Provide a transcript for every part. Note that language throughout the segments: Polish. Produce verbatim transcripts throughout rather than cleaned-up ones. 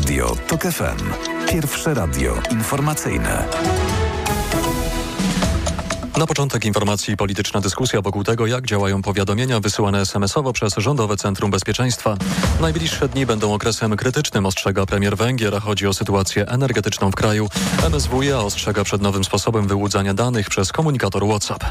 Radio TOK F M. Pierwsze radio informacyjne. Na początek informacji polityczna dyskusja wokół tego, jak działają powiadomienia wysyłane es em esowo przez Rządowe Centrum Bezpieczeństwa. Najbliższe dni będą okresem krytycznym, ostrzega premier Węgier. Chodzi o sytuację energetyczną w kraju. em es wu je ostrzega przed nowym sposobem wyłudzania danych przez komunikator WhatsApp.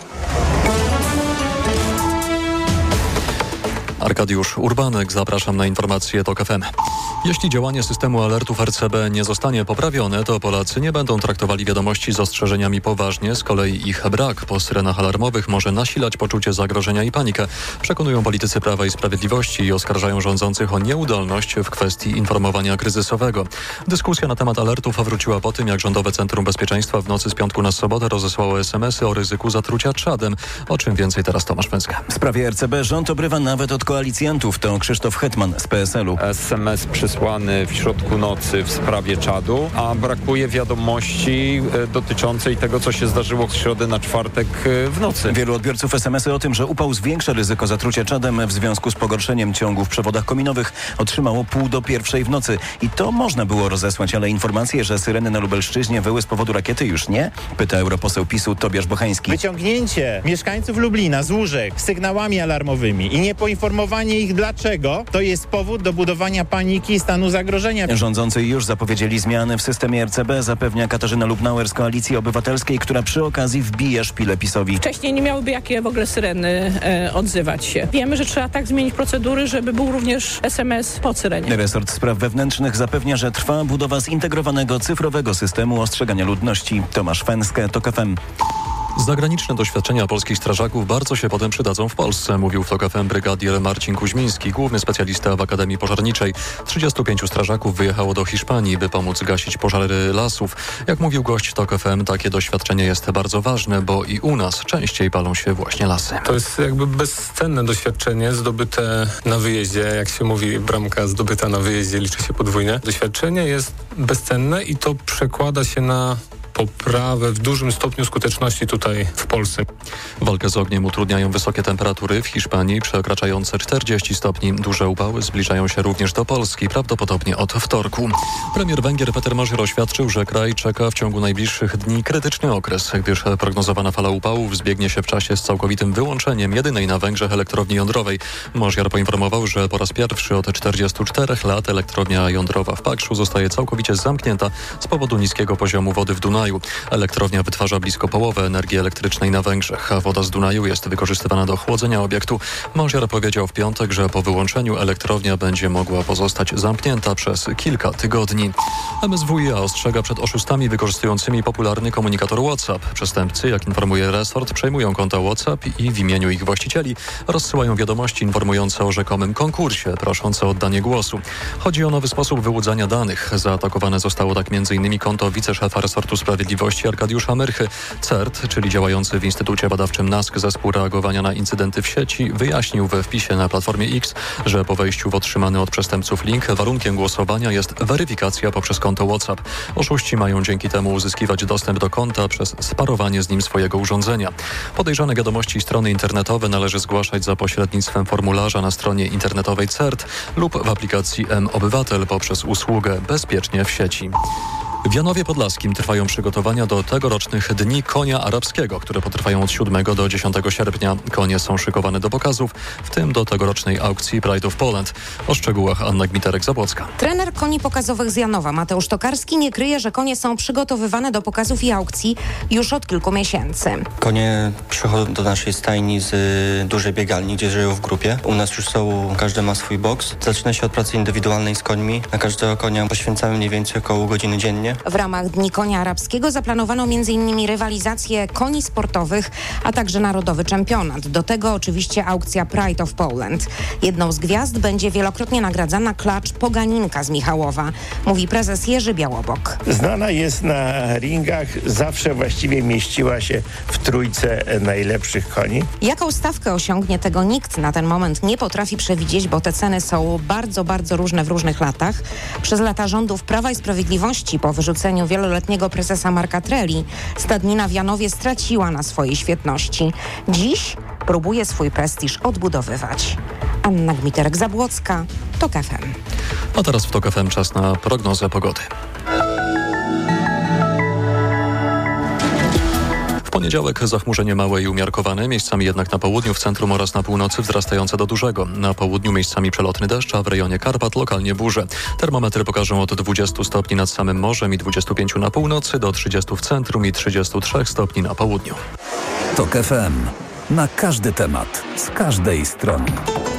Arkadiusz Urbanek, zapraszam na informacje TOK F M. Jeśli działanie systemu alertów er ce be nie zostanie poprawione, to Polacy nie będą traktowali wiadomości z ostrzeżeniami poważnie. Z kolei ich brak po syrenach alarmowych może nasilać poczucie zagrożenia i panikę. Przekonują politycy Prawa i Sprawiedliwości i oskarżają rządzących o nieudolność w kwestii informowania kryzysowego. Dyskusja na temat alertów wróciła po tym, jak Rządowe Centrum Bezpieczeństwa w nocy z piątku na sobotę rozesłało es em esy o ryzyku zatrucia trzadem. O czym więcej teraz Tomasz Węcka. W sprawie er ce be rząd obrywa nawet od koalicjantów. To Krzysztof Hetman z pe es el u. es em es przysłany w środku nocy w sprawie czadu, a brakuje wiadomości e, dotyczącej tego, co się zdarzyło z środy na czwartek e, w nocy. Wielu odbiorców es em esy o tym, że upał zwiększa ryzyko zatrucia czadem w związku z pogorszeniem ciągu w przewodach kominowych, otrzymało pół do pierwszej w nocy. I to można było rozesłać, ale informacje, że syreny na Lubelszczyźnie wyły z powodu rakiety, już nie? Pyta europoseł PiSu Tobiasz Bochański. Wyciągnięcie mieszkańców Lublina z łóżek sygnałami alarmowymi i niepoinformowanie ich dlaczego, to jest powód do budowania paniki i stanu zagrożenia. Rządzący już zapowiedzieli zmiany w systemie er ce be, zapewnia Katarzyna Lubnauer z Koalicji Obywatelskiej, która przy okazji wbije szpilę PiSowi. Wcześniej nie miałyby jakie w ogóle syreny e, odzywać się. Wiemy, że trzeba tak zmienić procedury, żeby był również es em es po syrenie. Resort Spraw Wewnętrznych zapewnia, że trwa budowa zintegrowanego cyfrowego systemu ostrzegania ludności. Tomasz Węcka, TOK F M. Zagraniczne doświadczenia polskich strażaków bardzo się potem przydadzą w Polsce, mówił w TOK F M brygadier Marcin Kuźmiński, główny specjalista w Akademii Pożarniczej. trzydziestu pięciu strażaków wyjechało do Hiszpanii, by pomóc gasić pożary lasów. Jak mówił gość TOK F M, takie doświadczenie jest bardzo ważne, bo i u nas częściej palą się właśnie lasy. To jest jakby bezcenne doświadczenie zdobyte na wyjeździe. Jak się mówi, bramka zdobyta na wyjeździe liczy się podwójnie. Doświadczenie jest bezcenne i to przekłada się na poprawę w dużym stopniu skuteczności tutaj w Polsce. Walkę z ogniem utrudniają wysokie temperatury w Hiszpanii przekraczające czterdzieści stopni. Duże upały zbliżają się również do Polski, prawdopodobnie od wtorku. Premier Węgier Peter Mazur oświadczył, że kraj czeka w ciągu najbliższych dni krytyczny okres, gdyż prognozowana fala upałów zbiegnie się w czasie z całkowitym wyłączeniem jedynej na Węgrzech elektrowni jądrowej. Mazur poinformował, że po raz pierwszy od czterdziestu czterech lat elektrownia jądrowa w Pakszu zostaje całkowicie zamknięta z powodu niskiego poziomu wody w Dunaju. Elektrownia wytwarza blisko połowę energii elektrycznej na Węgrzech, a woda z Dunaju jest wykorzystywana do chłodzenia obiektu. Mazur powiedział w piątek, że po wyłączeniu elektrownia będzie mogła pozostać zamknięta przez kilka tygodni. em es wu je ostrzega przed oszustami wykorzystującymi popularny komunikator WhatsApp. Przestępcy, jak informuje resort, przejmują konta WhatsApp i w imieniu ich właścicieli rozsyłają wiadomości informujące o rzekomym konkursie, prosząc o oddanie głosu. Chodzi o nowy sposób wyłudzania danych. Zaatakowane zostało tak m.in. konto wiceszefa resortu sprawiedliwości Arkadiusza Myrchy. C E R T, czyli działający w Instytucie Badawczym NASK Zespół Reagowania na Incydenty w sieci, wyjaśnił we wpisie na Platformie X, że po wejściu w otrzymany od przestępców link warunkiem głosowania jest weryfikacja poprzez konto WhatsApp. Oszuści mają dzięki temu uzyskiwać dostęp do konta przez sparowanie z nim swojego urządzenia. Podejrzane wiadomości i strony internetowe należy zgłaszać za pośrednictwem formularza na stronie internetowej C E R T lub w aplikacji M-Obywatel poprzez usługę Bezpiecznie w sieci. W Janowie Podlaskim trwają przygotowania do tegorocznych Dni Konia Arabskiego, które potrwają od siódmego do dziesiątego sierpnia. Konie są szykowane do pokazów, w tym do tegorocznej aukcji Pride of Poland. O szczegółach Anna Gmiterek-Zabłocka. Trener koni pokazowych z Janowa Mateusz Tokarski nie kryje, że konie są przygotowywane do pokazów i aukcji już od kilku miesięcy. Konie przychodzą do naszej stajni z y, dużej biegalni, gdzie żyją w grupie. U nas już są, każdy ma swój boks. Zaczyna się od pracy indywidualnej z końmi. Na każdego konia poświęcamy mniej więcej około godziny dziennie. W ramach Dni Konia Arabskiego zaplanowano m.in. rywalizację koni sportowych, a także narodowy czempionat. Do tego oczywiście aukcja Pride of Poland. Jedną z gwiazd będzie wielokrotnie nagradzana klacz Poganinka z Michałowa, mówi prezes Jerzy Białobok. Znana jest na ringach, zawsze właściwie mieściła się w trójce najlepszych koni. Jaką stawkę osiągnie, tego nikt na ten moment nie potrafi przewidzieć, bo te ceny są bardzo, bardzo różne w różnych latach. Przez lata rządów Prawa i Sprawiedliwości po wyrzuceniu wieloletniego prezesa Marka Treli stadnina w Janowie straciła na swojej świetności. Dziś próbuje swój prestiż odbudowywać. Anna Gmiterek-Zabłocka, TOK F M. A teraz w TOK F M czas na prognozę pogody. W poniedziałek zachmurzenie małe i umiarkowane, miejscami jednak na południu, w centrum oraz na północy wzrastające do dużego. Na południu miejscami przelotny deszcz, a w rejonie Karpat lokalnie burze. Termometry pokażą od dwudziestu stopni nad samym morzem i dwudziestu pięciu na północy do trzydziestu w centrum i trzydziestu trzech stopni na południu. TOK F M. Na każdy temat, z każdej strony.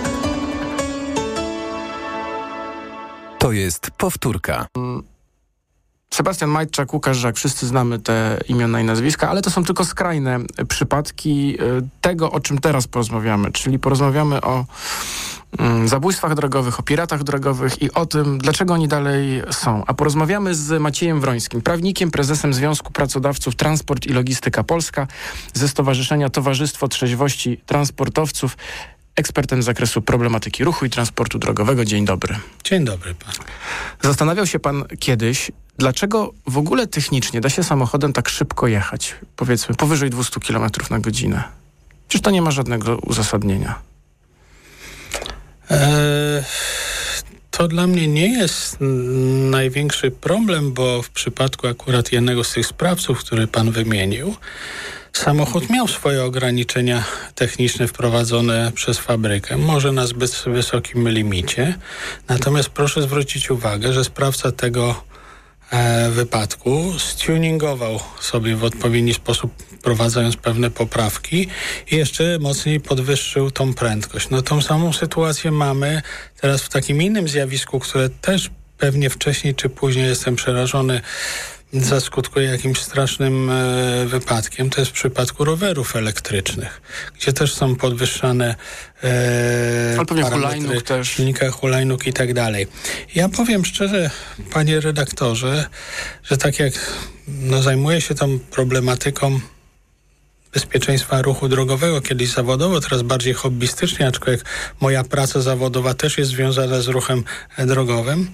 To jest powtórka. Sebastian Majczak, Łukasz Żak, wszyscy znamy te imiona i nazwiska, ale to są tylko skrajne przypadki tego, o czym teraz porozmawiamy, czyli porozmawiamy o mm, zabójstwach drogowych, o piratach drogowych i o tym, dlaczego oni dalej są. A porozmawiamy z Maciejem Wrońskim, prawnikiem, prezesem Związku Pracodawców Transport i Logistyka Polska, ze Stowarzyszenia Towarzystwo Trzeźwości Transportowców, ekspertem z zakresu problematyki ruchu i transportu drogowego. Dzień dobry. Dzień dobry pan. Zastanawiał się pan kiedyś, dlaczego w ogóle technicznie da się samochodem tak szybko jechać? Powiedzmy, powyżej dwieście kilometrów na godzinę. Przecież to nie ma żadnego uzasadnienia. Eee, to dla mnie nie jest największy problem, bo w przypadku akurat jednego z tych sprawców, który pan wymienił, samochód miał swoje ograniczenia techniczne wprowadzone przez fabrykę, może na zbyt wysokim limicie. Natomiast proszę zwrócić uwagę, że sprawca tego e, wypadku stuningował sobie w odpowiedni sposób, wprowadzając pewne poprawki i jeszcze mocniej podwyższył tą prędkość. No tą samą sytuację mamy teraz w takim innym zjawisku, które też pewnie wcześniej czy później, jestem przerażony, zaskutkuje jakimś strasznym e, wypadkiem. To jest w przypadku rowerów elektrycznych, gdzie też są podwyższane e, parametry też. silnika, hulajnóg i tak dalej. Ja powiem szczerze, panie redaktorze, że tak jak no, zajmuję się tą problematyką bezpieczeństwa ruchu drogowego, kiedyś zawodowo, teraz bardziej hobbystycznie, aczkolwiek moja praca zawodowa też jest związana z ruchem drogowym,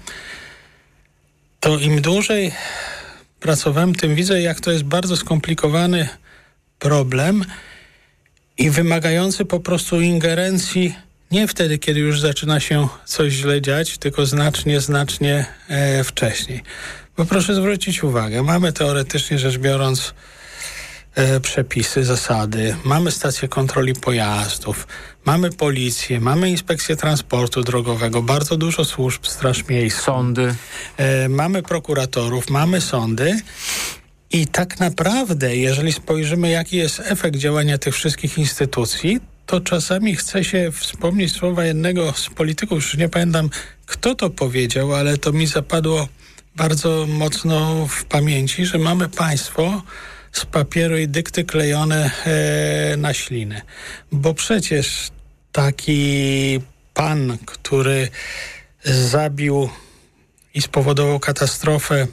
to im dłużej pracowałem, tym widzę, jak to jest bardzo skomplikowany problem i wymagający po prostu ingerencji nie wtedy, kiedy już zaczyna się coś źle dziać, tylko znacznie, znacznie e, wcześniej. Bo proszę zwrócić uwagę, mamy teoretycznie rzecz biorąc e, przepisy, zasady, mamy stację kontroli pojazdów, mamy policję, mamy inspekcję transportu drogowego, bardzo dużo służb, straż miejską. Sądy. E, mamy prokuratorów, mamy sądy i tak naprawdę, jeżeli spojrzymy, jaki jest efekt działania tych wszystkich instytucji, to czasami chce się wspomnieć słowa jednego z polityków, już nie pamiętam, kto to powiedział, ale to mi zapadło bardzo mocno w pamięci, że mamy państwo z papieru i dykty klejone e, na ślinę. Bo przecież taki pan, który zabił i spowodował katastrofę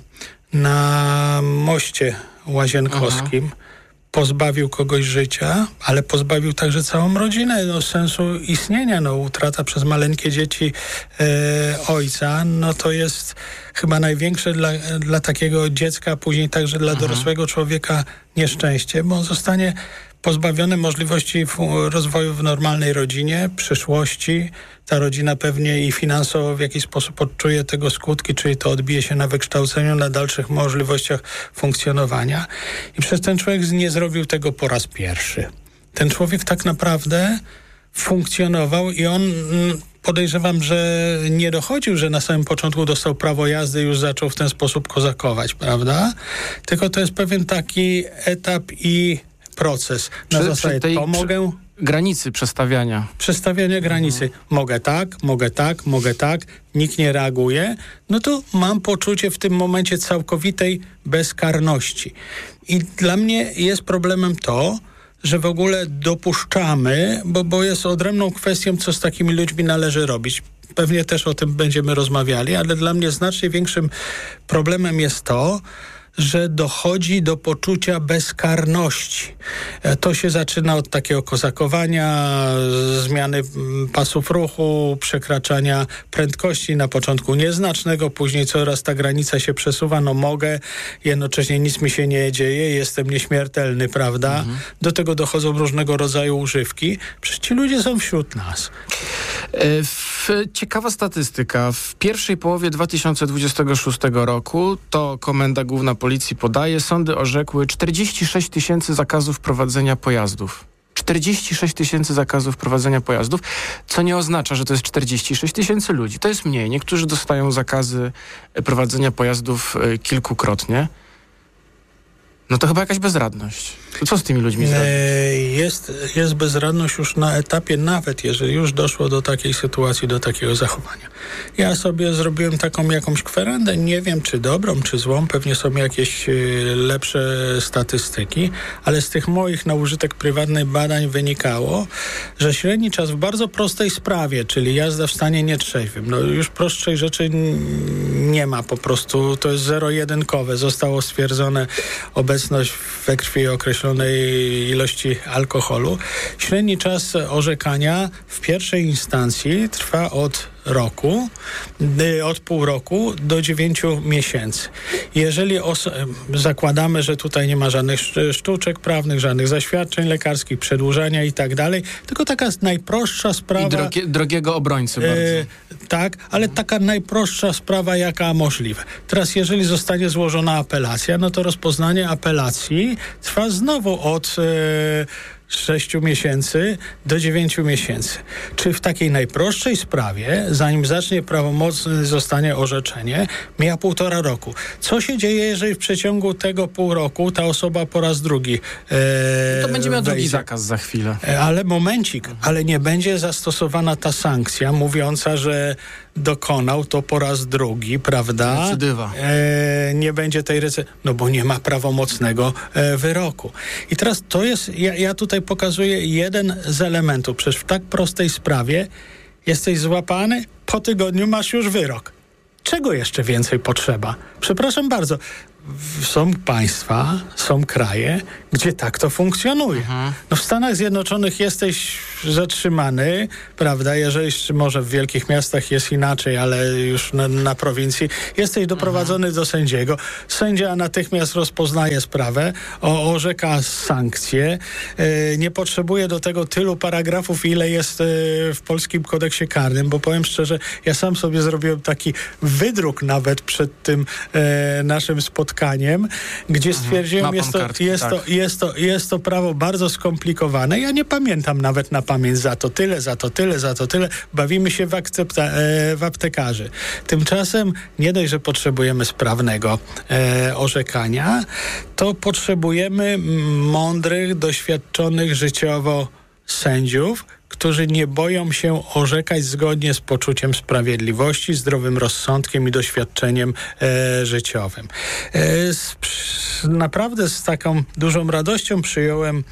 na moście Łazienkowskim, Aha. pozbawił kogoś życia, ale pozbawił także całą rodzinę no, sensu istnienia. No, utrata przez maleńkie dzieci e, ojca, no to jest chyba największe dla, dla takiego dziecka, a później także dla Aha. dorosłego człowieka nieszczęście, bo on zostanie pozbawiony możliwości rozwoju w normalnej rodzinie, przyszłości. Ta rodzina pewnie i finansowo w jakiś sposób odczuje tego skutki, czyli to odbije się na wykształceniu, na dalszych możliwościach funkcjonowania. I przez ten człowiek nie zrobił tego po raz pierwszy. Ten człowiek tak naprawdę funkcjonował i on, podejrzewam, że nie dochodził, że na samym początku dostał prawo jazdy i już zaczął w ten sposób kozakować, prawda? Tylko to jest pewien taki etap i proces. Na przy, zasadzie przy tej, to mogę... granicy przestawiania. Przestawiania granicy. Mhm. Mogę tak, mogę tak, mogę tak. Nikt nie reaguje. No to mam poczucie w tym momencie całkowitej bezkarności. I dla mnie jest problemem to, że w ogóle dopuszczamy, bo, bo jest odrębną kwestią, co z takimi ludźmi należy robić. Pewnie też o tym będziemy rozmawiali, ale dla mnie znacznie większym problemem jest to, że dochodzi do poczucia bezkarności. To się zaczyna od takiego kozakowania, zmiany pasów ruchu, przekraczania prędkości, na początku nieznacznego, później coraz ta granica się przesuwa, no mogę, jednocześnie nic mi się nie dzieje, jestem nieśmiertelny, prawda? Mhm. Do tego dochodzą różnego rodzaju używki. Przecież ci ludzie są wśród nas. W Ciekawa statystyka. W pierwszej połowie dwa tysiące dwudziestego szóstego roku, to Komenda Główna Policji podaje, sądy orzekły czterdzieści sześć tysięcy zakazów prowadzenia pojazdów. czterdzieści sześć tysięcy zakazów prowadzenia pojazdów, co nie oznacza, że to jest czterdzieści sześć tysięcy ludzi. To jest mniej. Niektórzy dostają zakazy prowadzenia pojazdów kilkukrotnie. No to chyba jakaś bezradność. To co z tymi ludźmi zrobić? Jest, jest bezradność już na etapie, nawet jeżeli już doszło do takiej sytuacji, do takiego zachowania. Ja sobie zrobiłem taką jakąś kwerendę, nie wiem czy dobrą, czy złą, pewnie są jakieś lepsze statystyki, ale z tych moich na użytek prywatny badań wynikało, że średni czas w bardzo prostej sprawie, czyli jazda w stanie nietrzeźwym, no już prostszej rzeczy nie ma po prostu, to jest zero-jedynkowe. Zostało stwierdzone obecność we krwi określonej ilości alkoholu. Średni czas orzekania w pierwszej instancji trwa od roku, od pół roku do dziewięciu miesięcy. Jeżeli os- zakładamy, że tutaj nie ma żadnych sztuczek prawnych, żadnych zaświadczeń lekarskich, przedłużania i tak dalej, tylko taka najprostsza sprawa... I drogie, drogiego obrońcy bardzo. E, tak, ale taka najprostsza sprawa, jaka możliwe. Teraz, jeżeli zostanie złożona apelacja, no to rozpoznanie apelacji trwa znowu od... E, sześciu miesięcy do dziewięciu miesięcy. Czy w takiej najprostszej sprawie, zanim zacznie prawomocne zostanie orzeczenie, mija półtora roku. Co się dzieje, jeżeli w przeciągu tego pół roku ta osoba po raz drugi e, To będzie miał wejdzie. drugi zakaz za chwilę. E, ale momencik, ale nie będzie zastosowana ta sankcja mówiąca, że dokonał to po raz drugi, prawda? Recydywa. E, nie będzie tej recydywy, no bo nie ma prawomocnego e, wyroku. I teraz to jest, ja, ja tutaj pokazuję jeden z elementów. Przecież w tak prostej sprawie jesteś złapany, po tygodniu masz już wyrok. Czego jeszcze więcej potrzeba? Przepraszam bardzo. Są państwa, są kraje, gdzie tak to funkcjonuje. Mhm. No w Stanach Zjednoczonych jesteś zatrzymany, prawda, jeżeli może w wielkich miastach jest inaczej, ale już na, na prowincji, jesteś doprowadzony mhm. do sędziego. Sędzia natychmiast rozpoznaje sprawę, o, orzeka sankcje. E, nie potrzebuje do tego tylu paragrafów, ile jest e, w polskim kodeksie karnym, bo powiem szczerze, ja sam sobie zrobiłem taki wydruk nawet przed tym e, naszym spotkaniem, gdzie stwierdziłem, mhm. jest, to, kartki, jest, tak. to, jest, to, jest to prawo bardzo skomplikowane. Ja nie pamiętam nawet na pamięć za to tyle, za to tyle, za to tyle. Bawimy się w, akcepta, e, w aptekarzy. Tymczasem nie dość, że potrzebujemy sprawnego e, orzekania, to potrzebujemy mądrych, doświadczonych życiowo sędziów, którzy nie boją się orzekać zgodnie z poczuciem sprawiedliwości, zdrowym rozsądkiem i doświadczeniem e, życiowym. E, z, przy, naprawdę z taką dużą radością przyjąłem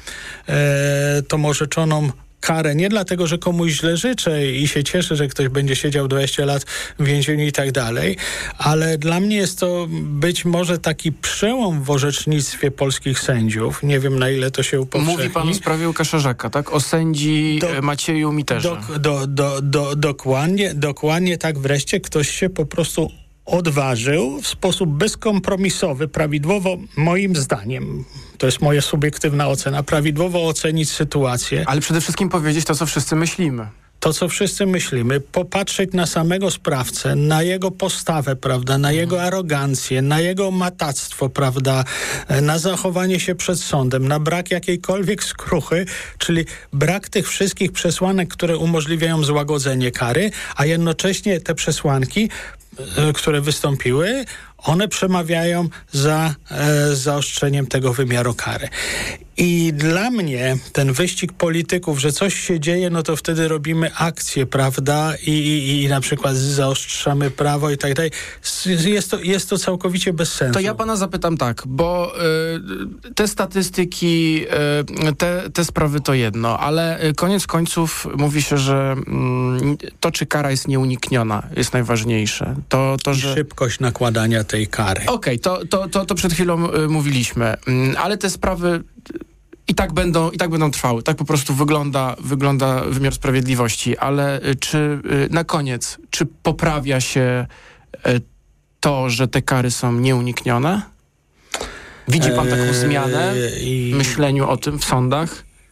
e, tą orzeczoną karę, nie dlatego, że komuś źle życzę i się cieszę, że ktoś będzie siedział dwadzieścia lat w więzieniu i tak dalej, ale dla mnie jest to być może taki przełom w orzecznictwie polskich sędziów. Nie wiem, na ile to się upowszechni. Mówi pan w sprawie Łukasza Żaka, tak? O sędzi do, Macieju Miterze. Do, do, do, do, dokładnie, dokładnie tak. Wreszcie ktoś się po prostu odważył w sposób bezkompromisowy, prawidłowo, moim zdaniem, to jest moja subiektywna ocena, prawidłowo ocenić sytuację. Ale przede wszystkim powiedzieć to, co wszyscy myślimy. To, co wszyscy myślimy, popatrzeć na samego sprawcę, na jego postawę, prawda, na jego arogancję, na jego matactwo, prawda, na zachowanie się przed sądem, na brak jakiejkolwiek skruchy, czyli brak tych wszystkich przesłanek, które umożliwiają złagodzenie kary, a jednocześnie te przesłanki, które wystąpiły, one przemawiają za e, zaostrzeniem tego wymiaru kary. I dla mnie ten wyścig polityków, że coś się dzieje, no to wtedy robimy akcję, prawda? I, i, i na przykład zaostrzamy prawo i tak dalej. Jest to, jest to całkowicie bez sensu. To ja pana zapytam tak, bo y, te statystyki, y, te, te sprawy to jedno, ale koniec końców mówi się, że y, to, czy kara jest nieunikniona, jest najważniejsze. To, to, że... szybkość nakładania tej kary. Okej, okay, to, to, to, to przed chwilą y, mówiliśmy, y, ale te sprawy i tak będą, i tak będą trwały. Tak po prostu wygląda, wygląda wymiar sprawiedliwości. Ale y, czy y, na koniec, czy poprawia się y, to, że te kary są nieuniknione? Widzi pan taką zmianę w myśleniu o tym w sądach?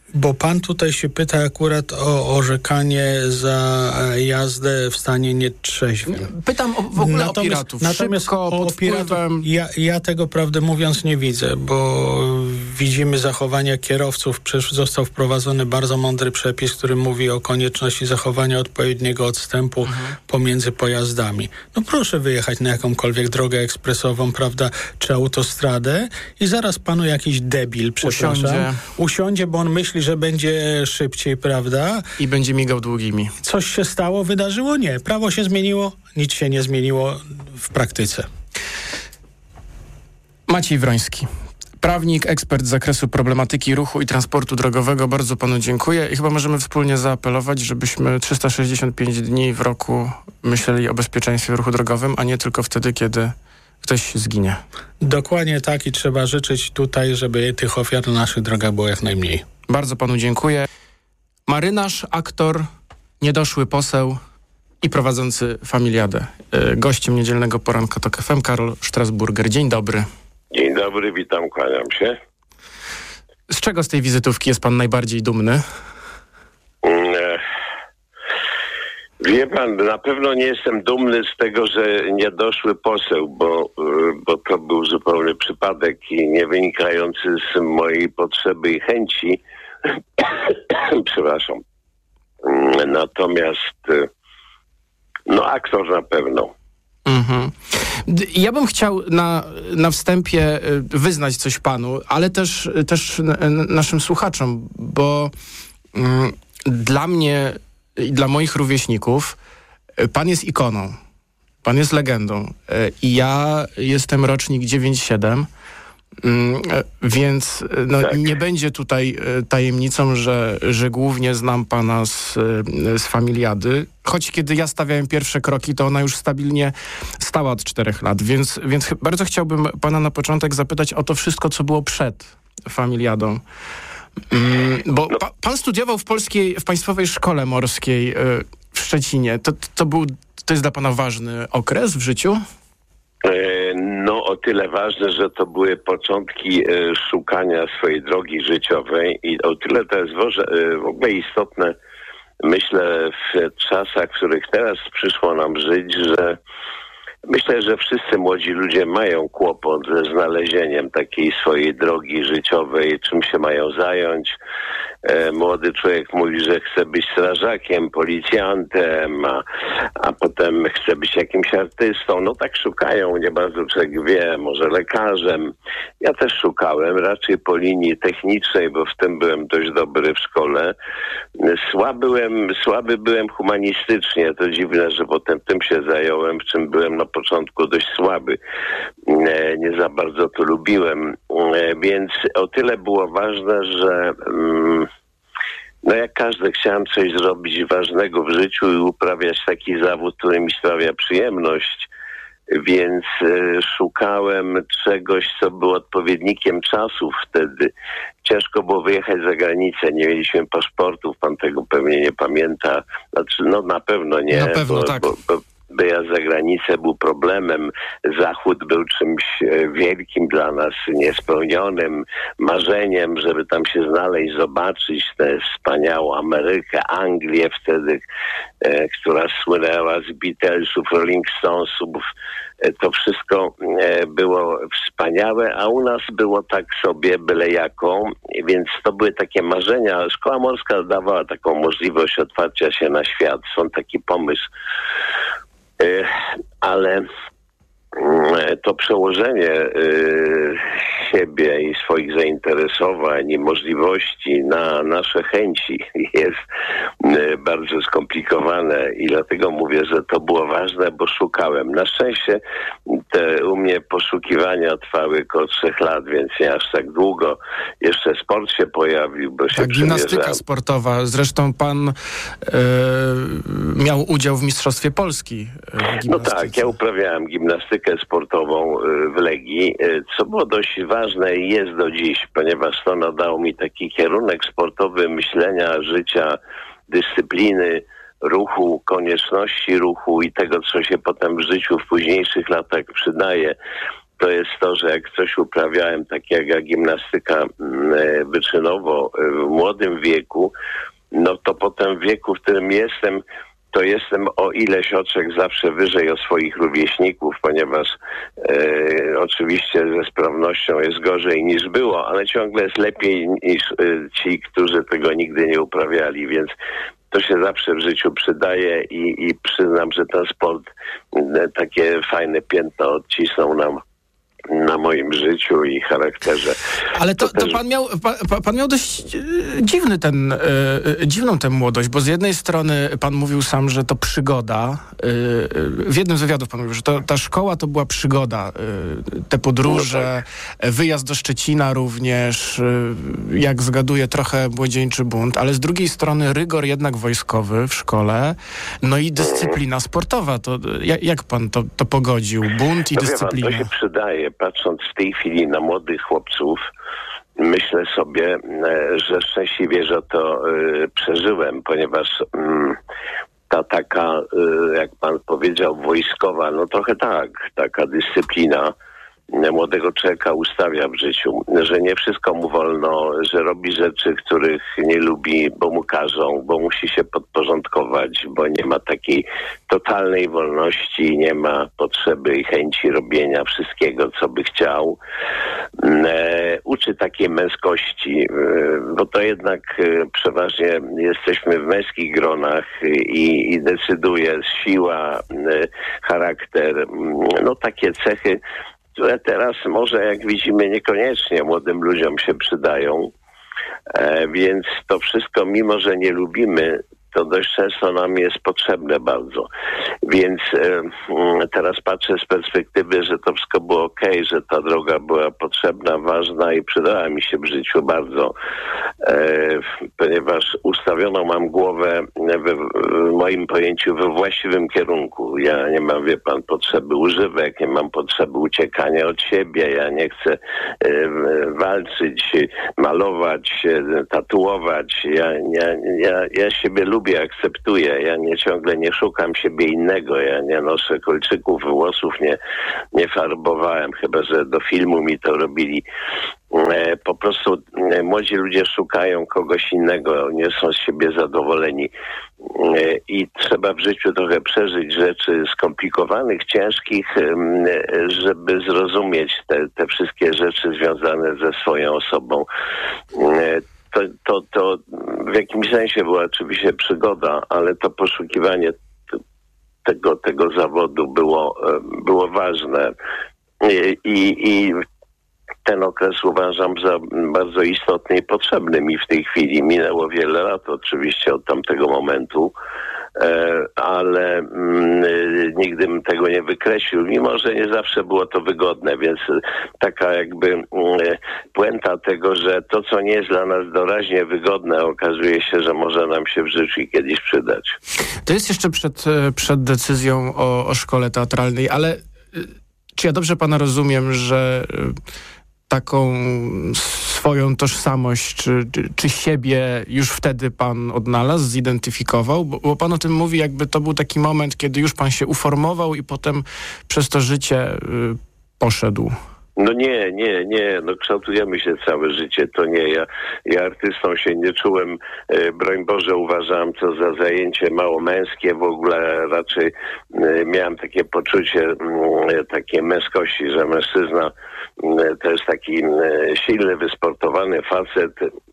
Bo pan tutaj się pyta akurat o orzekanie za jazdę w stanie nietrzeźwym. Pytam o, w ogóle natomiast, o piratów. Natomiast Szybko, o pod piratów wpływem... ja, ja tego prawdę mówiąc nie widzę, bo widzimy zachowania kierowców. Przecież został wprowadzony bardzo mądry przepis, który mówi o konieczności zachowania odpowiedniego odstępu mhm. pomiędzy pojazdami. No proszę wyjechać na jakąkolwiek drogę ekspresową, prawda, czy autostradę i zaraz panu jakiś debil, przepraszam, usiądzie, usiądzie bo on myśli, że będzie szybciej, prawda? I będzie migał długimi. Coś się stało, wydarzyło? Nie. Prawo się zmieniło? Nic się nie zmieniło w praktyce. Maciej Wroński, prawnik, ekspert z zakresu problematyki ruchu i transportu drogowego. Bardzo panu dziękuję i chyba możemy wspólnie zaapelować, żebyśmy trzysta sześćdziesiąt pięć dni w roku myśleli o bezpieczeństwie w ruchu drogowym, a nie tylko wtedy, kiedy ktoś zginie. Dokładnie tak i trzeba życzyć tutaj, żeby tych ofiar na naszych drogach było jak najmniej. Bardzo panu dziękuję. Marynarz, aktor, niedoszły poseł i prowadzący Familiadę. Gościem niedzielnego poranka TOK F M Karol Strasburger. Dzień dobry. Dzień dobry, witam, kłaniam się. Z czego z tej wizytówki jest pan najbardziej dumny? Wie pan, na pewno nie jestem dumny z tego, że nie doszły poseł, bo, bo to był zupełny przypadek i nie wynikający z mojej potrzeby i chęci. Przepraszam. Natomiast no aktor na pewno. Mhm. Ja bym chciał na, na wstępie wyznać coś panu, ale też, też naszym słuchaczom, bo mm, dla mnie i dla moich rówieśników pan jest ikoną, pan jest legendą i ja jestem rocznik dziewięćdziesiąt siedem, więc no, tak. nie będzie tutaj tajemnicą, że, że głównie znam pana z, z Familiady, choć kiedy ja stawiałem pierwsze kroki, to ona już stabilnie stała od czterech lat, więc, więc bardzo chciałbym pana na początek zapytać o to wszystko, co było przed Familiadą. Mm, bo pa, pan studiował w polskiej, w Państwowej Szkole Morskiej y, w Szczecinie. To, to, był, to jest dla pana ważny okres w życiu? No o tyle ważne, że to były początki szukania swojej drogi życiowej i o tyle to jest w ogóle istotne, myślę, w czasach, w których teraz przyszło nam żyć, że myślę, że wszyscy młodzi ludzie mają kłopot ze znalezieniem takiej swojej drogi życiowej, czym się mają zająć. E, młody człowiek mówi, że chce być strażakiem, policjantem, a, a potem chce być jakimś artystą. No tak szukają, nie bardzo człowiek wie, może lekarzem. Ja też szukałem, raczej po linii technicznej, bo w tym byłem dość dobry w szkole. Słaby byłem, słaby byłem humanistycznie, to dziwne, że potem tym się zająłem, w czym byłem na początku dość słaby. E, nie za bardzo to lubiłem, e, więc o tyle było ważne, że mm, no jak każdy chciałem coś zrobić ważnego w życiu i uprawiać taki zawód, który mi sprawia przyjemność, więc e, szukałem czegoś, co było odpowiednikiem czasów wtedy. Ciężko było wyjechać za granicę, nie mieliśmy paszportów, pan tego pewnie nie pamięta. Znaczy, no na pewno nie. Na pewno bo, tak. Bo, bo, Wyjazd za granicę był problemem. Zachód był czymś wielkim dla nas, niespełnionym marzeniem, żeby tam się znaleźć, zobaczyć tę wspaniałą Amerykę, Anglię wtedy, e, która słynęła z Beatlesów, Rolling Stonesów. E, to wszystko e, było wspaniałe, a u nas było tak sobie byle jaką, więc to były takie marzenia. Szkoła Morska dawała taką możliwość otwarcia się na świat. Są taki pomysł. Ale to przełożenie siebie i swoich zainteresowań i możliwości na nasze chęci jest bardzo skomplikowane i dlatego mówię, że to było ważne, bo szukałem. Na szczęście te u mnie poszukiwania trwały około trzech lat, więc nie aż tak długo. Jeszcze sport się pojawił, bo się tak, gimnastyka przymierzałem. sportowa. Zresztą pan e, miał udział w Mistrzostwie Polski w No tak, ja uprawiałem gimnastykę sportową w Legii, co było dość ważne i jest do dziś, ponieważ to nadało mi taki kierunek sportowy myślenia, życia, dyscypliny, ruchu, konieczności ruchu i tego, co się potem w życiu w późniejszych latach przydaje. to jest to, że jak coś uprawiałem, takie jak gimnastyka wyczynowo w młodym wieku, no to potem w wieku, w którym jestem, to jestem o ileś oczek zawsze wyżej od swoich rówieśników, ponieważ e, oczywiście ze sprawnością jest gorzej niż było, ale ciągle jest lepiej niż e, ci, którzy tego nigdy nie uprawiali, więc to się zawsze w życiu przydaje i, i przyznam, że ten sport e, takie fajne piętno odcisnął nam na moim życiu i charakterze. Ale to, to, to też... pan, miał, pan, pan miał dość e, dziwny ten, e, dziwną tę młodość, bo z jednej strony pan mówił sam, że to przygoda. E, w jednym z wywiadów pan mówił, że to, ta szkoła to była przygoda. E, te podróże, no tak. Wyjazd do Szczecina również, e, jak zgaduję, trochę młodzieńczy bunt, ale z drugiej strony rygor jednak wojskowy w szkole, no i dyscyplina sportowa. To, jak, jak pan to, to pogodził? Bunt i no dyscyplina. Pan, to się przydaje. Patrząc w tej chwili na młodych chłopców, myślę sobie, że szczęśliwie, że to y, przeżyłem, ponieważ y, ta taka, y, jak pan powiedział, wojskowa, no trochę tak, taka dyscyplina młodego człowieka ustawia w życiu, że nie wszystko mu wolno, że robi rzeczy, których nie lubi, bo mu każą, bo musi się podporządkować, bo nie ma takiej totalnej wolności, nie ma potrzeby i chęci robienia wszystkiego, co by chciał. E, uczy takiej męskości, e, bo to jednak e, przeważnie jesteśmy w męskich gronach i, i decyduje siła, e, charakter, no takie cechy, które teraz może, jak widzimy, niekoniecznie młodym ludziom się przydają. E, więc to wszystko, mimo że nie lubimy, to dość często nam jest potrzebne bardzo. Więc e, teraz patrzę z perspektywy, że to wszystko było okej, że ta droga była potrzebna, ważna i przydała mi się w życiu bardzo, e, ponieważ ustawioną mam głowę we, w moim pojęciu we właściwym kierunku. Ja nie mam, wie pan, potrzeby używek, nie mam potrzeby uciekania od siebie, ja nie chcę e, walczyć, malować, tatuować. Ja, ja, ja, ja siebie lubię, akceptuję. Ja nie ciągle nie szukam siebie innego. Ja nie noszę kolczyków, włosów nie, nie farbowałem, chyba że do filmu mi to robili. E, po prostu e, młodzi ludzie szukają kogoś innego, nie są z siebie zadowoleni. E, I trzeba w życiu trochę przeżyć rzeczy skomplikowanych, ciężkich, e, żeby zrozumieć te, te wszystkie rzeczy związane ze swoją osobą. E, To, to, to w jakimś sensie była oczywiście przygoda, ale to poszukiwanie t- tego, tego zawodu było, było ważne. I, i, i ten okres uważam za bardzo istotny i potrzebny mi w tej chwili. Minęło wiele lat oczywiście od tamtego momentu, ale mm, nigdy bym tego nie wykreślił, mimo że nie zawsze było to wygodne, więc taka jakby mm, puenta tego, że to, co nie jest dla nas doraźnie wygodne, okazuje się, że może nam się w życiu kiedyś przydać. To jest jeszcze przed, przed decyzją o, o szkole teatralnej, ale czy ja dobrze pana rozumiem, że taką swoją tożsamość, czy, czy, czy siebie już wtedy pan odnalazł, zidentyfikował? Bo, bo pan o tym mówi, jakby to był taki moment, kiedy już pan się uformował i potem przez to życie y, poszedł. No nie, nie, nie, no kształtujemy się całe życie, to nie, ja, ja artystą się nie czułem, e, broń Boże, uważałem to za zajęcie mało męskie, w ogóle raczej e, miałem takie poczucie e, takiej męskości, że mężczyzna e, to jest taki e, silny, wysportowany facet,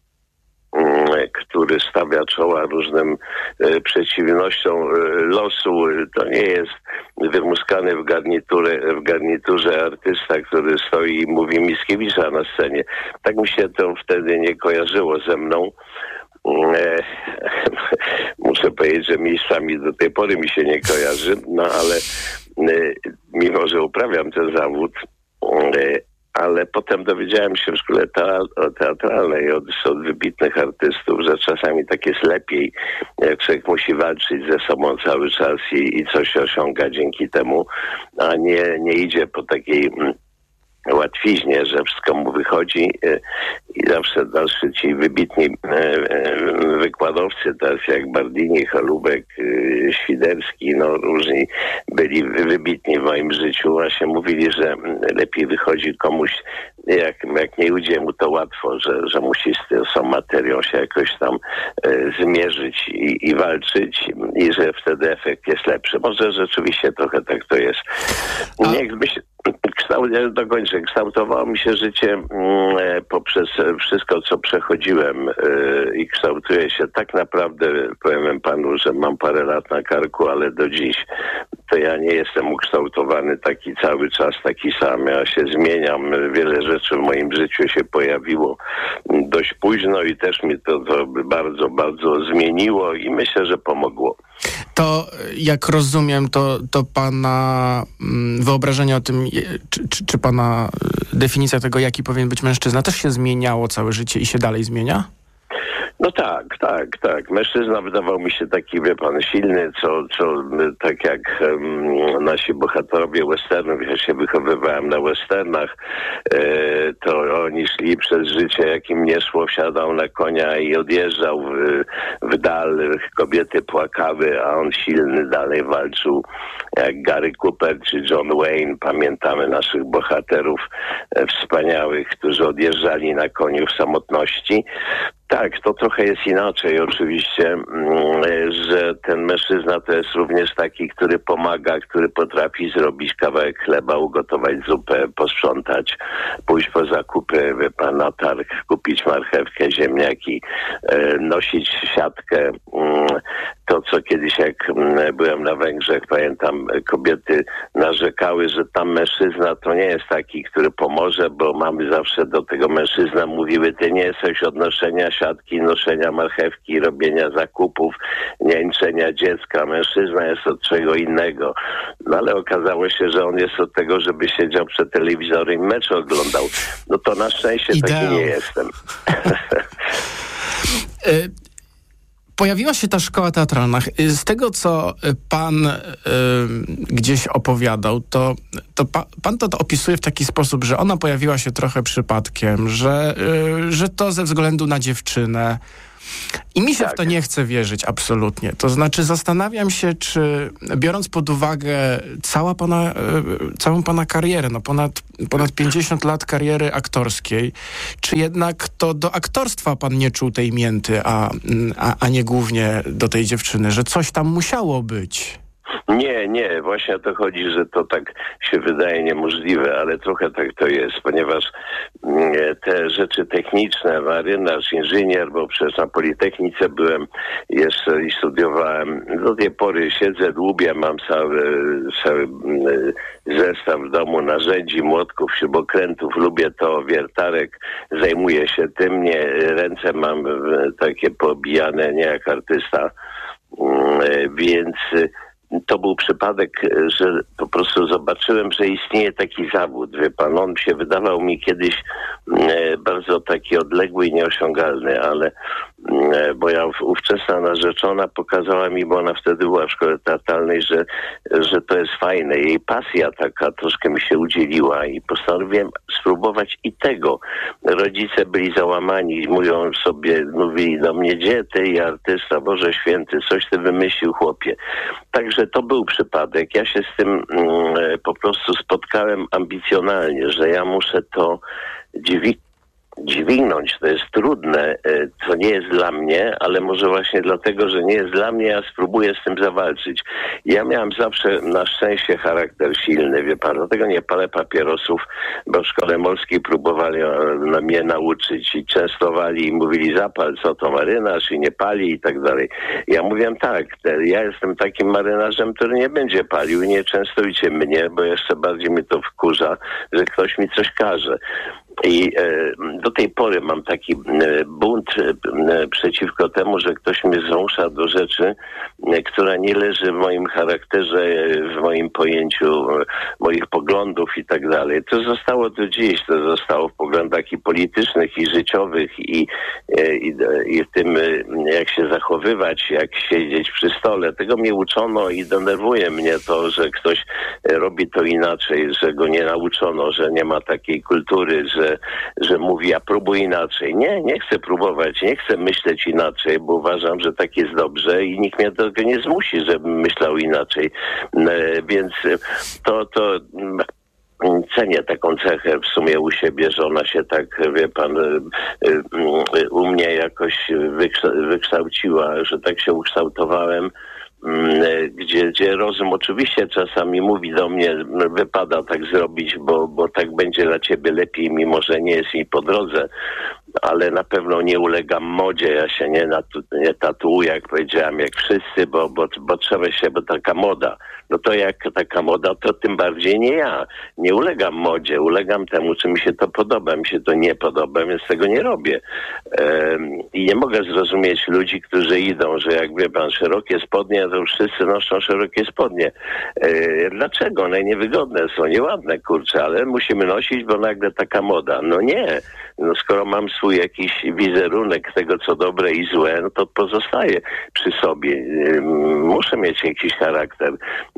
który stawia czoła różnym e, przeciwnościom e, losu. To nie jest wymuskany w, garniturę, w garniturze artysta, który stoi i mówi Mickiewicza na scenie. Tak mi się to wtedy nie kojarzyło ze mną. E, muszę powiedzieć, że miejscami do tej pory mi się nie kojarzy, no ale e, mimo, że uprawiam ten zawód, e, ale potem dowiedziałem się w szkole teatralnej od, od wybitnych artystów, że czasami tak jest lepiej, jak człowiek musi walczyć ze sobą cały czas i, i coś osiąga dzięki temu, a nie, nie idzie po takiej łatwiźnie, że wszystko mu wychodzi i zawsze dalszy ci wybitni wykładowcy, tacy jak Bardini, Cholubek, Świderski, no różni byli wybitni w moim życiu, właśnie mówili, że lepiej wychodzi komuś, jak, jak nie ujdzie mu to łatwo, że, że musi z tą materią się jakoś tam zmierzyć i, i walczyć i że wtedy efekt jest lepszy. Może rzeczywiście trochę tak to jest. Niech się Kształt, ja dokończę. Kształtowało mi się życie mm, poprzez wszystko, co przechodziłem yy, i kształtuje się tak naprawdę, powiem panu, że mam parę lat na karku, ale do dziś to ja nie jestem ukształtowany taki cały czas, taki sam. Ja się zmieniam. Wiele rzeczy w moim życiu się pojawiło dość późno i też mi to, to bardzo, bardzo zmieniło i myślę, że pomogło. To, jak rozumiem, to, to pana wyobrażenie o tym, czy, czy, czy pana definicja tego, jaki powinien być mężczyzna, też się zmieniało całe życie i się dalej zmienia? No tak, tak, tak. Mężczyzna wydawał mi się taki, wie pan, silny, co, co tak jak um, nasi bohaterowie westernów, ja się wychowywałem na westernach, e, to oni szli przez życie, jak im nie szło, wsiadał na konia i odjeżdżał w, w dal, kobiety płakały, a on silny dalej walczył, jak Gary Cooper czy John Wayne. Pamiętamy naszych bohaterów e, wspaniałych, którzy odjeżdżali na koniu w samotności. Tak, to trochę jest inaczej oczywiście, że ten mężczyzna to jest również taki, który pomaga, który potrafi zrobić kawałek chleba, ugotować zupę, posprzątać, pójść po zakupy, wie pan, na targ, kupić marchewkę, ziemniaki, nosić siatkę. To, co kiedyś jak byłem na Węgrzech, pamiętam, kobiety narzekały, że tam mężczyzna to nie jest taki, który pomoże, bo mamy zawsze do tego mężczyzna mówiły, ty nie jesteś od noszenia siatki, noszenia marchewki, robienia zakupów, niańczenia dziecka. Mężczyzna jest od czego innego. No ale okazało się, że on jest od tego, żeby siedział przed telewizorem i mecz oglądał. No to na szczęście Ideał. taki nie jestem. Pojawiła się ta szkoła teatralna. Z tego, co pan y, gdzieś opowiadał, to, to pa, pan to, to opisuje w taki sposób, że ona pojawiła się trochę przypadkiem, że, y, że to ze względu na dziewczynę. I mi się tak w to nie chce wierzyć absolutnie. To znaczy zastanawiam się, czy biorąc pod uwagę cała pana, y, całą pana karierę, no ponad, ponad pięćdziesiąt lat kariery aktorskiej, czy jednak to do aktorstwa pan nie czuł tej mięty, a, a, a nie głównie do tej dziewczyny, że coś tam musiało być? Nie, nie, właśnie o to chodzi, że to tak się wydaje niemożliwe, ale trochę tak to jest, ponieważ te rzeczy techniczne, marynarz, inżynier, bo przecież na Politechnice byłem jeszcze i studiowałem, do tej pory siedzę, dłubię, mam cały, cały zestaw w domu narzędzi, młotków, śrubokrętów, lubię to, wiertarek, zajmuję się tym, nie, ręce mam takie poobijane, nie jak artysta, więc to był przypadek, że po prostu zobaczyłem, że istnieje taki zawód, wie pan, on się wydawał mi kiedyś e, bardzo taki odległy i nieosiągalny, ale e, moja ówczesna narzeczona pokazała mi, bo ona wtedy była w szkole teatralnej, że, że to jest fajne. Jej pasja taka troszkę mi się udzieliła i postanowiłem spróbować i tego. Rodzice byli załamani, mówią sobie, mówili do mnie, gdzie ty, artysta, Boże Święty, coś ty wymyślił, chłopie. Także to był przypadek. Ja się z tym mm, po prostu spotkałem ambicjonalnie, że ja muszę to dźwig- dźwignąć. To jest trudne, to nie jest dla mnie, ale może właśnie dlatego, że nie jest dla mnie, ja spróbuję z tym zawalczyć. Ja miałem zawsze na szczęście charakter silny, wie pan, dlatego nie palę papierosów, bo w szkole morskiej próbowali na mnie nauczyć i częstowali i mówili zapal, co to marynarz i nie pali i tak dalej. Ja mówiłem tak, ja jestem takim marynarzem, który nie będzie palił i nie częstujcie mnie, bo jeszcze bardziej mi to wkurza, że ktoś mi coś każe. I e, do tej pory mam taki e, bunt e, przeciwko temu, że ktoś mnie zmusza do rzeczy, e, która nie leży w moim charakterze, e, w moim pojęciu e, moich poglądów i tak dalej. To zostało do dziś, to zostało w poglądach i politycznych, i życiowych, i, e, i, i w tym, e, jak się zachowywać, jak siedzieć przy stole. Tego mnie uczono i denerwuje mnie to, że ktoś robi to inaczej, że go nie nauczono, że nie ma takiej kultury, że Że, że mówi, a próbuj inaczej. Nie, nie chcę próbować, nie chcę myśleć inaczej, bo uważam, że tak jest dobrze i nikt mnie do tego nie zmusi, żebym myślał inaczej. E, więc to, to cenię taką cechę w sumie u siebie, że ona się tak, wie pan, u mnie jakoś wykształciła, że tak się ukształtowałem. Gdzie, gdzie rozum oczywiście czasami mówi do mnie, wypada tak zrobić, bo, bo tak będzie dla ciebie lepiej, mimo że nie jest mi po drodze, ale na pewno nie ulegam modzie, ja się nie, natu, nie tatuuję, jak powiedziałem, jak wszyscy, bo, bo, bo trzeba się, bo taka moda. No to jak taka moda, to tym bardziej nie ja. Nie ulegam modzie, ulegam temu, czy mi się to podoba, mi się to nie podoba, więc tego nie robię. Ehm, I nie mogę zrozumieć ludzi, którzy idą, że jak wie pan, szerokie spodnie, to wszyscy noszą szerokie spodnie. Ehm, dlaczego? One niewygodne są, nieładne, kurczę, ale musimy nosić, bo nagle taka moda. No nie. No skoro mam swój jakiś wizerunek tego, co dobre i złe, no to pozostaję przy sobie. Muszę mieć jakiś charakter,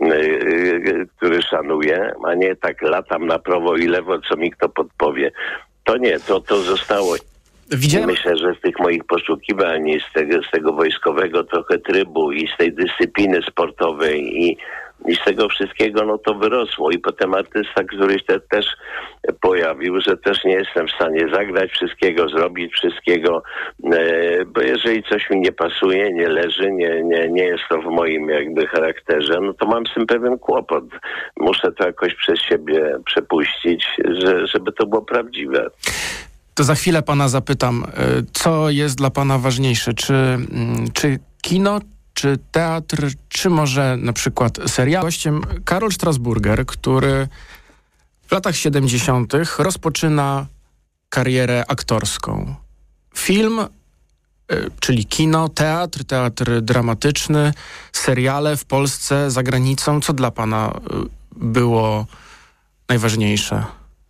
który szanuję, a nie tak latam na prawo i lewo, co mi kto podpowie. To nie, to, to zostało. Widziałem... Myślę, że z tych moich poszukiwań i z tego, z tego wojskowego trochę trybu i z tej dyscypliny sportowej i I z tego wszystkiego, no to wyrosło. I potem artysta, który się też pojawił, że też nie jestem w stanie zagrać wszystkiego, zrobić wszystkiego, e, bo jeżeli coś mi nie pasuje, nie leży, nie, nie, nie jest to w moim jakby charakterze, no to mam z tym pewien kłopot. Muszę to jakoś przez siebie przepuścić, że, żeby to było prawdziwe. To za chwilę pana zapytam, co jest dla pana ważniejsze? Czy, czy kino, czy teatr, czy może na przykład serial? Gościem Karol Strasburger, który w latach siedemdziesiątych rozpoczyna karierę aktorską. Film, czyli kino, teatr, teatr dramatyczny, seriale w Polsce, za granicą. Co dla pana było najważniejsze?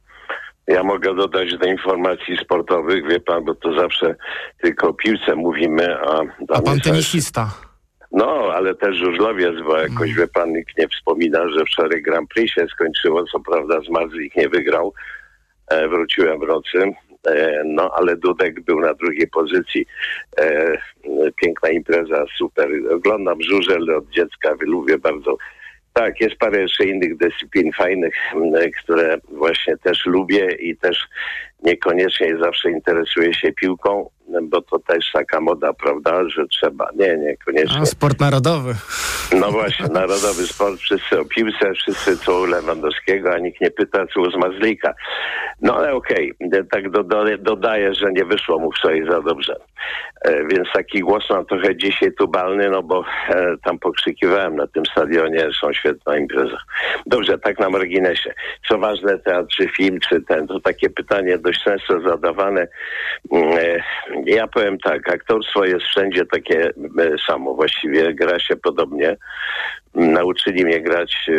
Ja mogę dodać do informacji sportowych, wie pan, bo to zawsze tylko o piłce mówimy, a... A pan tenisista. No, ale też żużlowiec, bo jakoś, wie pan, nikt nie wspomina, że wczoraj Grand Prix się skończyło, co prawda Zmarzlik nie wygrał, e, wróciłem w nocy, e, no, ale Dudek był na drugiej pozycji. E, piękna impreza, super. Oglądam żużel od dziecka, lubię bardzo. Tak, jest parę jeszcze innych dyscyplin fajnych, które właśnie też lubię i też niekoniecznie zawsze interesuję się piłką, bo to też taka moda, prawda, że trzeba. Nie, niekoniecznie. A, sport narodowy. No właśnie, narodowy sport, wszyscy o piłce, wszyscy co u Lewandowskiego, a nikt nie pyta, co u Zmarzlika. No ale okej, okay. tak do, do, dodaję, że nie wyszło mu wczoraj za dobrze. E, więc taki głos mam trochę dzisiaj tubalny, no bo e, tam pokrzykiwałem na tym stadionie, są świetna impreza. Dobrze, tak na marginesie. Co ważne, teatr czy film, czy ten, to takie pytanie dość często zadawane. E, ja powiem tak, aktorstwo jest wszędzie takie e, samo, właściwie gra się podobnie. Nauczyli mnie grać e,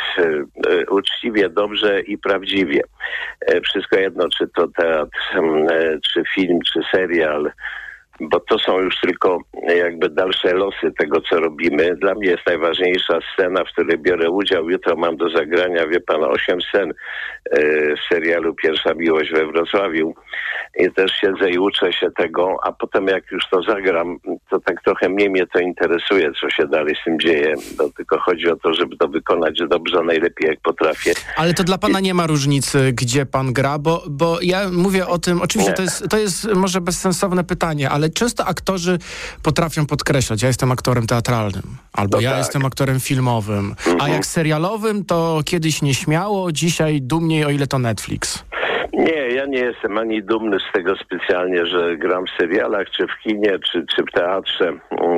e, uczciwie, dobrze i prawdziwie. E, wszystko jedno, czy to teatr, e, czy film, czy serial, bo to są już tylko jakby dalsze losy tego, co robimy. Dla mnie jest najważniejsza scena, w której biorę udział. Jutro mam do zagrania, wie pan, osiem scen e, w serialu Pierwsza miłość we Wrocławiu. I też siedzę i uczę się tego, a potem jak już to zagram, to tak trochę mniej mnie to interesuje, co się dalej z tym dzieje. No, tylko chodzi o to, żeby to wykonać dobrze, najlepiej jak potrafię. Ale to dla pana nie ma różnicy, gdzie pan gra, bo, bo ja mówię o tym, oczywiście to jest, to jest może bezsensowne pytanie, ale często aktorzy potrafią podkreślać, ja jestem aktorem teatralnym, albo no ja tak. jestem aktorem filmowym, mhm. a jak serialowym, to kiedyś nieśmiało, dzisiaj dumniej, o ile to Netflix. Nie, ja nie jestem ani dumny z tego specjalnie, że gram w serialach, czy w kinie, czy, czy w teatrze.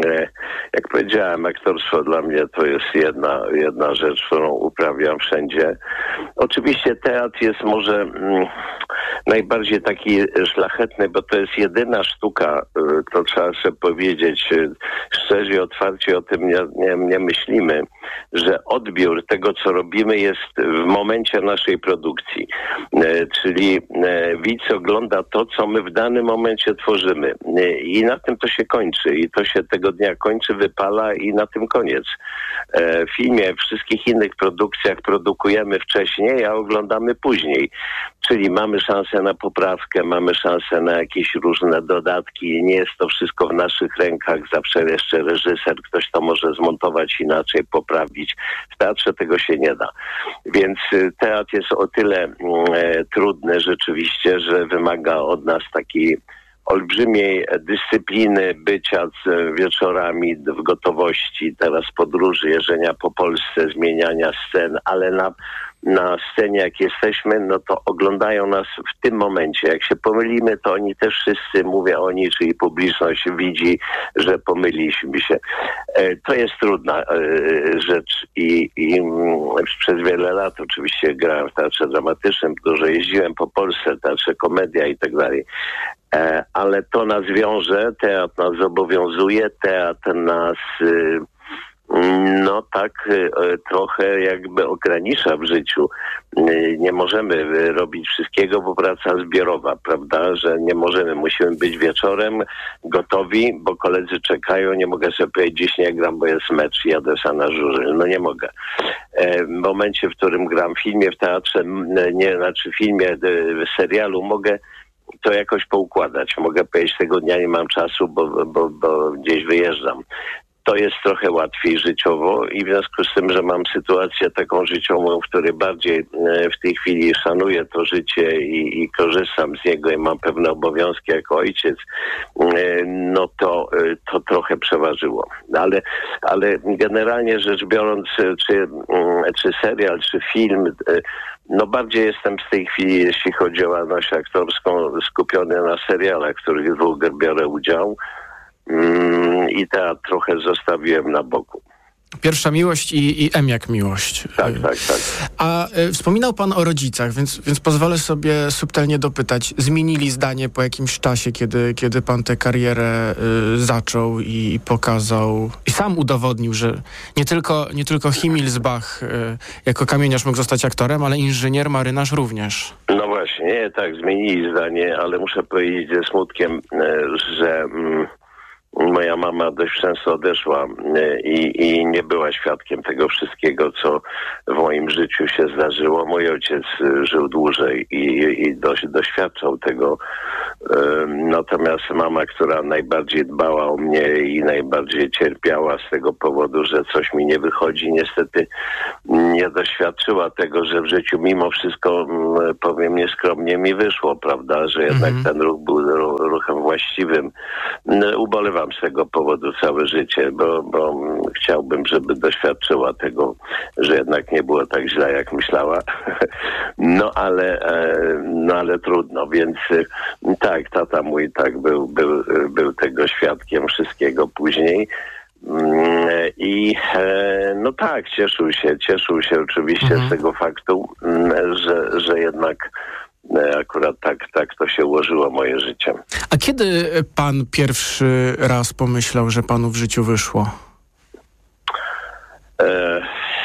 Jak powiedziałem, aktorstwo dla mnie to jest jedna, jedna rzecz, którą uprawiam wszędzie. Oczywiście teatr jest może najbardziej taki szlachetny, bo to jest jedyna sztuka, to trzeba sobie powiedzieć szczerze i otwarcie, o tym nie, nie, nie myślimy, że odbiór tego, co robimy, jest w momencie naszej produkcji. Czyli widz ogląda to, co my w danym momencie tworzymy. I na tym to się kończy. I to się tego dnia kończy, wypala i na tym koniec. W filmie, w wszystkich innych produkcjach produkujemy wcześniej, a oglądamy później. Czyli mamy szansę na poprawkę, mamy szansę na jakieś różne dodatki. Nie jest to wszystko w naszych rękach. Zawsze jeszcze reżyser, ktoś to może zmontować inaczej, poprawić. W teatrze tego się nie da. Więc teatr jest o tyle e, trudny rzeczywiście, że wymaga od nas takiej olbrzymiej dyscypliny, bycia z wieczorami w gotowości, teraz podróży, jeżdżenia po Polsce, zmieniania scen, ale na, na scenie jak jesteśmy, no to oglądają nas w tym momencie. Jak się pomylimy, to oni też wszyscy, mówię oni, czyli publiczność widzi, że pomyliliśmy się. To jest trudna rzecz i, i przez wiele lat oczywiście grałem w teatrze dramatycznym, dużo jeździłem po Polsce, teatrze komedia i tak dalej. Ale to nas wiąże, teatr nas zobowiązuje, teatr nas no tak trochę jakby ogranicza w życiu. Nie możemy robić wszystkiego, bo praca zbiorowa, prawda, że nie możemy, musimy być wieczorem gotowi, bo koledzy czekają, nie mogę sobie powiedzieć, dziś nie gram, bo jest mecz, jadę sam na żury, no nie mogę. W momencie, w którym gram w filmie, w teatrze, nie, znaczy w filmie, w serialu mogę to jakoś poukładać. Mogę powiedzieć, tego dnia nie mam czasu, bo, bo, bo gdzieś wyjeżdżam. To jest trochę łatwiej życiowo i w związku z tym, że mam sytuację taką życiową, w której bardziej w tej chwili szanuję to życie i, i korzystam z niego i mam pewne obowiązki jako ojciec, no to, to trochę przeważyło. Ale, ale generalnie rzecz biorąc, czy, czy serial, czy film, no bardziej jestem w tej chwili, jeśli chodzi o działalność aktorską, skupiony na serialach, w których dwóch biorę udział. I teatr trochę zostawiłem na boku. Pierwsza miłość i, i M jak miłość. Tak, tak, tak. A y, wspominał pan o rodzicach, więc, więc pozwolę sobie subtelnie dopytać. Zmienili zdanie po jakimś czasie, kiedy, kiedy pan tę karierę y, zaczął i, i pokazał, i sam udowodnił, że nie tylko, nie tylko Himmelsbach y, jako kamieniarz mógł zostać aktorem, ale inżynier, marynarz również. No właśnie, nie, tak, zmienili zdanie, ale muszę powiedzieć ze smutkiem, że... Mm, moja mama dość często odeszła i, i nie była świadkiem tego wszystkiego, co w moim życiu się zdarzyło. Mój ojciec żył dłużej i, i dość, doświadczał tego. Natomiast mama, która najbardziej dbała o mnie i najbardziej cierpiała z tego powodu, że coś mi nie wychodzi, niestety nie doświadczyła tego, że w życiu mimo wszystko, powiem nieskromnie, mi wyszło, prawda, że jednak mm-hmm. ten ruch był ruchem właściwym. Ubolewam z tego powodu całe życie, bo, bo chciałbym, żeby doświadczyła tego, że jednak nie było tak źle, jak myślała. No ale, no ale trudno, więc tak, tata mój tak był, był, był tego świadkiem wszystkiego później. I no tak, cieszył się, cieszył się oczywiście mhm. z tego faktu, że, że jednak akurat tak, tak to się ułożyło moje życie. A kiedy pan pierwszy raz pomyślał, że panu w życiu wyszło? E...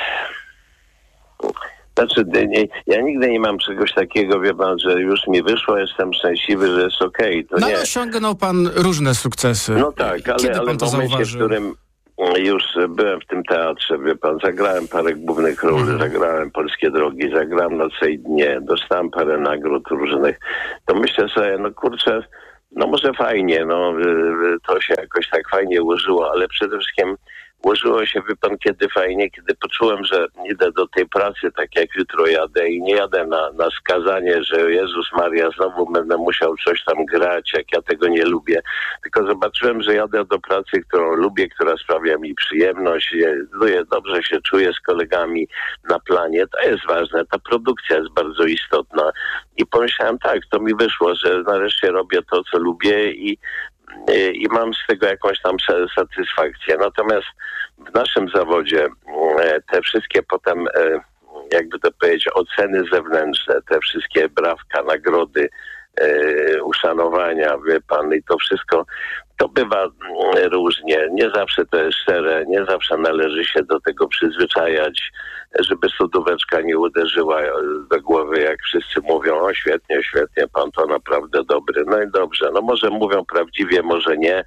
Znaczy, nie, ja nigdy nie mam czegoś takiego, wie pan, że już mi wyszło, jestem szczęśliwy, że jest okej. Okay. No ale osiągnął pan różne sukcesy. No tak, ale, ale w momencie, zauważył? w którym już byłem w tym teatrze, wie pan, zagrałem parę głównych ról, mm. zagrałem Polskie Drogi, zagrałem Noce i Dnie, dostałem parę nagród różnych, to myślę sobie, no kurczę, no może fajnie, no to się jakoś tak fajnie ułożyło, ale przede wszystkim ułożyło się, wie pan, kiedy fajnie, kiedy poczułem, że idę do tej pracy, tak jak jutro jadę i nie jadę na, na skazanie, że Jezus Maria, znowu będę musiał coś tam grać, jak ja tego nie lubię. Tylko zobaczyłem, że jadę do pracy, którą lubię, która sprawia mi przyjemność, dobrze się czuję z kolegami na planie. To jest ważne, ta produkcja jest bardzo istotna. I pomyślałem, tak, to mi wyszło, że nareszcie robię to, co lubię i i mam z tego jakąś tam satysfakcję. Natomiast w naszym zawodzie te wszystkie potem jakby to powiedzieć, oceny zewnętrzne, te wszystkie brawka, nagrody, e, uszanowania, wie pan, i to wszystko, to bywa różnie. Nie zawsze to jest szczere, nie zawsze należy się do tego przyzwyczajać, żeby studóweczka nie uderzyła do głowy, jak wszyscy mówią, o świetnie, świetnie, pan to naprawdę dobry. No i dobrze, no może mówią prawdziwie, może nie.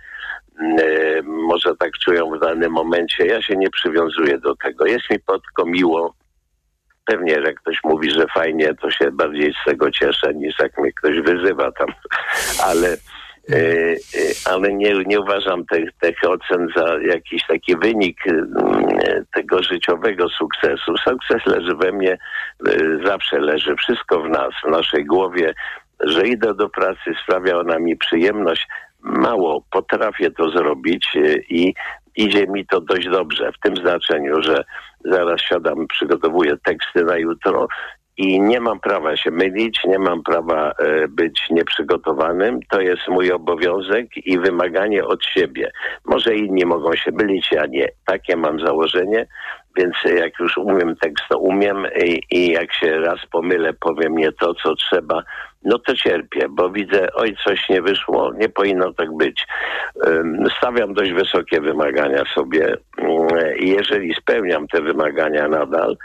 Yy, może tak czują w danym momencie. Ja się nie przywiązuję do tego. Jest mi tylko miło. Pewnie jak ktoś mówi, że fajnie, to się bardziej z tego cieszę, niż jak mnie ktoś wyzywa tam. Ale, yy, yy, ale nie, nie uważam tych, tych ocen za jakiś taki wynik yy, tego życiowego sukcesu. Sukces leży we mnie, yy, zawsze leży. Wszystko w nas, w naszej głowie, że idę do pracy, sprawia ona mi przyjemność. Mało potrafię to zrobić i idzie mi to dość dobrze w tym znaczeniu, że zaraz siadam, przygotowuję teksty na jutro i nie mam prawa się mylić, nie mam prawa e, być nieprzygotowanym. To jest mój obowiązek i wymaganie od siebie. Może inni mogą się mylić, ja nie. Takie mam założenie, więc jak już umiem tekst, to umiem i, i jak się raz pomylę, powiem nie to, co trzeba, no to cierpię, bo widzę, oj, coś nie wyszło, nie powinno tak być. Stawiam dość wysokie wymagania sobie i jeżeli spełniam te wymagania nadal,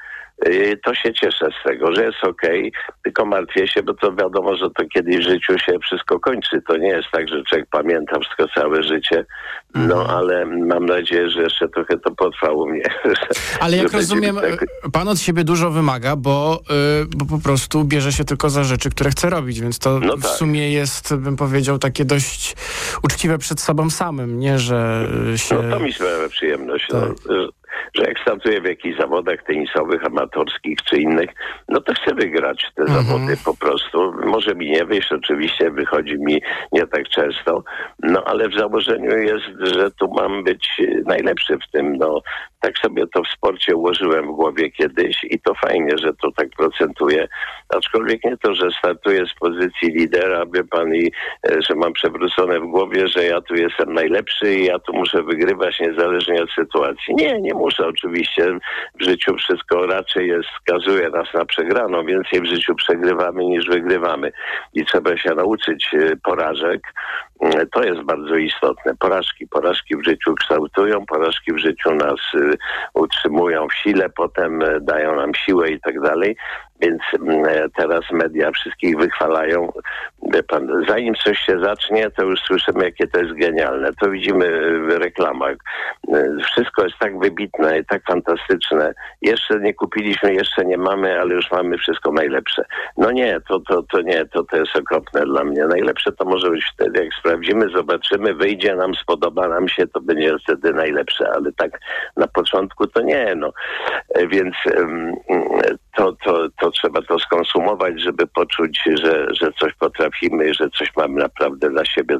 to się cieszę z tego, że jest okej, tylko martwię się, bo to wiadomo, że to kiedyś w życiu się wszystko kończy. To nie jest tak, że człowiek pamięta wszystko całe życie, no ale mam nadzieję, że jeszcze trochę to potrwa u mnie. Ale jak rozumiem, tak... pan od siebie dużo wymaga, bo, yy, bo po prostu bierze się tylko za rzeczy, które chce robić, więc to no w tak. sumie jest, bym powiedział, takie dość uczciwe przed sobą samym, nie, że się... No to mi sprawia przyjemność, tak. no, że jak startuję w jakichś zawodach tenisowych, amatorskich czy innych, no to chcę wygrać te mhm. zawody po prostu. Może mi nie wyjść, oczywiście wychodzi mi nie tak często, no ale w założeniu jest, że tu mam być najlepszy w tym. No tak sobie to w sporcie ułożyłem w głowie kiedyś i to fajnie, że to tak procentuje. Aczkolwiek nie to, że startuję z pozycji lidera, wie pan, i że mam przewrócone w głowie, że ja tu jestem najlepszy i ja tu muszę wygrywać niezależnie od sytuacji. Nie, nie muszę. Oczywiście w życiu wszystko raczej jest, skazuje nas na przegraną. Więcej w życiu przegrywamy niż wygrywamy. I trzeba się nauczyć porażek. To jest bardzo istotne. Porażki. Porażki w życiu kształtują, porażki w życiu nas y, utrzymują w sile, potem y, dają nam siłę i tak dalej. Więc y, teraz media wszystkich wychwalają. Wie pan, zanim coś się zacznie, to już słyszymy, jakie to jest genialne. To widzimy w reklamach. Y, wszystko jest tak wybitne i tak fantastyczne. Jeszcze nie kupiliśmy, jeszcze nie mamy, ale już mamy wszystko najlepsze. No nie, to, to, to nie, to, to jest okropne dla mnie. Najlepsze to może być wtedy, jak sprawdzimy, zobaczymy, wyjdzie nam, spodoba nam się, to będzie wtedy najlepsze, ale tak na początku to nie, no. Więc um, to, to, to trzeba to skonsumować, żeby poczuć, że, że coś potrafimy i że coś mamy naprawdę dla siebie